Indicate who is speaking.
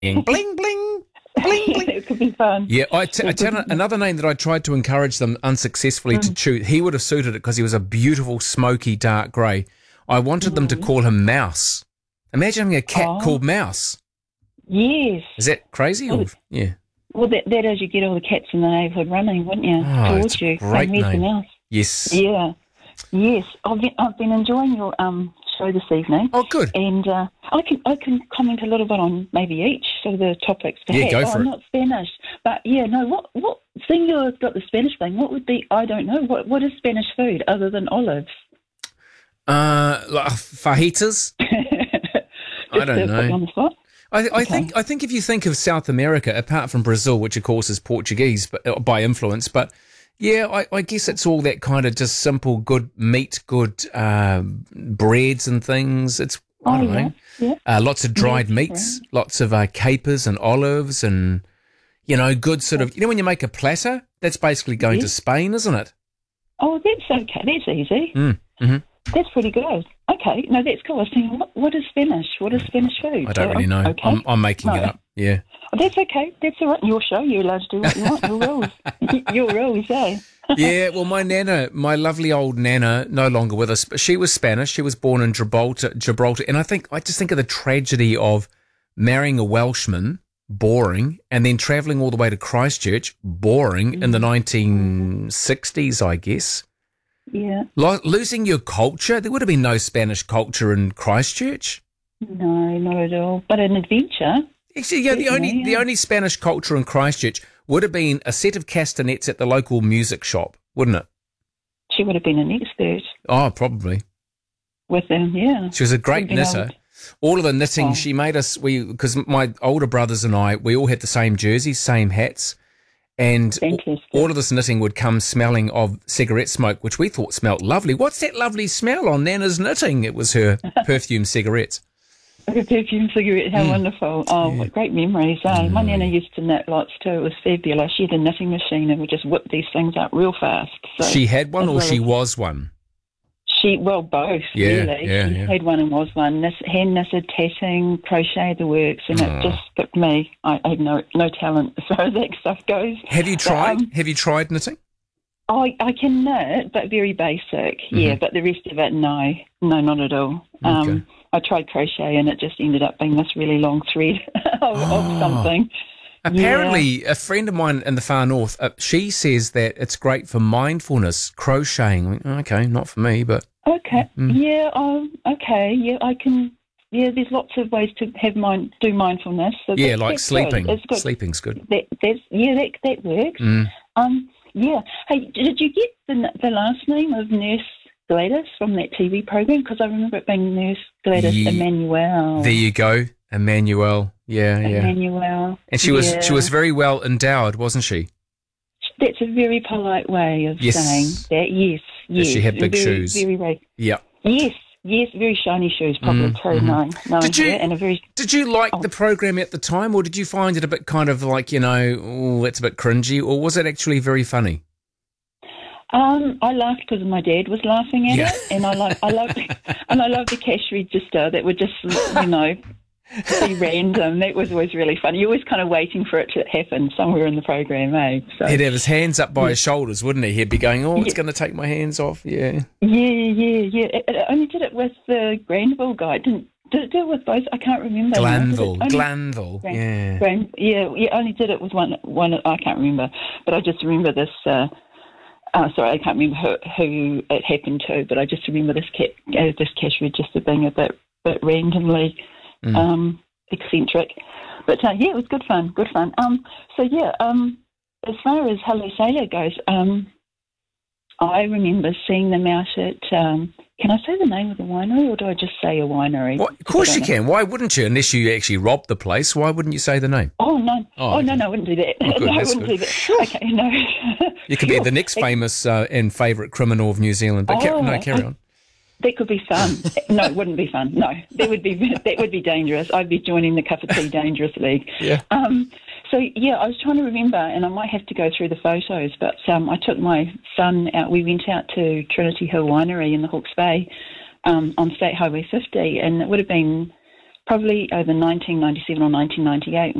Speaker 1: Bling, bling, bling, bling, bling.
Speaker 2: It could be fun.
Speaker 1: Yeah, I tell you another name that I tried to encourage them unsuccessfully to choose. He would have suited it because he was a beautiful, smoky, dark grey. I wanted them to call him Mouse. Imagine having a cat called Mouse.
Speaker 2: Yes.
Speaker 1: Is that crazy?
Speaker 2: Well,
Speaker 1: yeah.
Speaker 2: Well, that is, you get all the cats in the neighbourhood running, wouldn't you, towards you?
Speaker 1: Great
Speaker 2: and where's the
Speaker 1: name.
Speaker 2: mouse?
Speaker 1: Yes.
Speaker 2: Yeah. Yes. I've been enjoying your show this evening.
Speaker 1: Oh, good.
Speaker 2: And I can comment a little bit on maybe each of the topics. Perhaps.
Speaker 1: Yeah, go for it.
Speaker 2: Not Spanish, but yeah, no. What thing you've got the Spanish thing? What would be? I don't know. What is Spanish food other than olives?
Speaker 1: Like fajitas. I don't know.
Speaker 2: Put you on the spot.
Speaker 1: I think if you think of South America, apart from Brazil, which of course is Portuguese but, by influence, but yeah, I guess it's all that kind of just simple, good meat, good breads and things. It's I don't know.
Speaker 2: Yeah.
Speaker 1: Lots of dried meats, lots of capers and olives, and good sort of. When you make a platter, that's basically going to Spain, isn't it?
Speaker 2: Oh, that's okay. That's easy.
Speaker 1: Mm-hmm.
Speaker 2: That's pretty good. Okay, no, that's cool. I was thinking, what is Spanish? What is Spanish food?
Speaker 1: I don't really know. Okay. I'm making it up. Yeah.
Speaker 2: Oh, that's okay. That's all right. Your show. You're allowed to do what you want. Your rules. Your rules, eh?
Speaker 1: Yeah, well, my my lovely old nana, no longer with us, but she was Spanish. She was born in Gibraltar, and I just think of the tragedy of marrying a Welshman, boring, and then travelling all the way to Christchurch, boring, in the 1960s, I guess.
Speaker 2: Yeah.
Speaker 1: Losing your culture? There would have been no Spanish culture in Christchurch.
Speaker 2: No, not at all. But an adventure.
Speaker 1: Actually, yeah, the only Spanish culture in Christchurch would have been a set of castanets at the local music shop, wouldn't it?
Speaker 2: She would have been an expert.
Speaker 1: Oh, probably.
Speaker 2: With them, yeah.
Speaker 1: She was a great knitter. All of the knitting she made us, because my older brothers and I, we all had the same jerseys, same hats. And all of this knitting would come smelling of cigarette smoke, which we thought smelled lovely. What's that lovely smell on Nana's knitting? It was her perfume cigarettes.
Speaker 2: A perfume cigarette, how wonderful. Oh, what great memories, eh? My Nana used to knit lots too. It was fabulous. She had a knitting machine and would just whip these things up real fast. So,
Speaker 1: she had one or she was one?
Speaker 2: Both, really. She had one and was one. Hand knitted, tatting, crochet, the works, and it just skipped me. I had no talent as far as that stuff goes.
Speaker 1: Have you tried? Have you tried knitting?
Speaker 2: I can knit, but very basic, but the rest of it, no, not at all.
Speaker 1: Okay.
Speaker 2: I tried crochet and it just ended up being this really long thread of something.
Speaker 1: Apparently, a friend of mine in the far north, she says that it's great for mindfulness, crocheting. Okay, not for me, but...
Speaker 2: Okay, okay, I can... Yeah, there's lots of ways to do mindfulness. So
Speaker 1: like sleeping.
Speaker 2: Good.
Speaker 1: Sleeping's good.
Speaker 2: That works. Yeah. Hey, did you get the last name of Nurse Gladys from that TV program? Because I remember it being Nurse Gladys Emmanuel.
Speaker 1: There you go, Emmanuel. Yeah.
Speaker 2: Emmanuel.
Speaker 1: And she was very well endowed, wasn't she?
Speaker 2: That's a very polite way of saying that. Yes.
Speaker 1: Does she have big shoes?
Speaker 2: Very right.
Speaker 1: Yeah.
Speaker 2: Yes, very shiny shoes, probably too. No,
Speaker 1: did you like the program at the time, or did you find it a bit kind of like, it's a bit cringy, or was it actually very funny?
Speaker 2: I laughed because my dad was laughing at it, and I loved the cash register that would just, be random. That was always really funny. You're always kind of waiting for it to happen somewhere in the program, eh? So,
Speaker 1: he'd have his hands up by his shoulders, wouldn't he? He'd be going, it's going to take my hands off, Yeah.
Speaker 2: It only did it with the Granville guy. Did it do it with both? I can't remember.
Speaker 1: Glanville,
Speaker 2: only did it with one. I can't remember, but I just remember this. Sorry, I can't remember who it happened to, but I just remember this cash register being a bit randomly eccentric. But it was good fun. As far as Hello Sailor goes, I remember seeing them out at. Can I say the name of the winery, or do I just say a winery?
Speaker 1: Well, of course you can. Why wouldn't you? Unless you actually robbed the place, why wouldn't you say the name?
Speaker 2: Oh no! No, I wouldn't do that.
Speaker 1: Good,
Speaker 2: no, I wouldn't do that. Okay, no.
Speaker 1: You could be the next famous and favourite criminal of New Zealand. But carry on.
Speaker 2: That could be fun. No, it wouldn't be fun. No, that would be dangerous. I'd be joining the Cup of Tea Dangerous League.
Speaker 1: Yeah.
Speaker 2: So I was trying to remember, and I might have to go through the photos. But I took my son out. We went out to Trinity Hill Winery in the Hawke's Bay on State Highway 50, and it would have been probably either 1997 or 1998.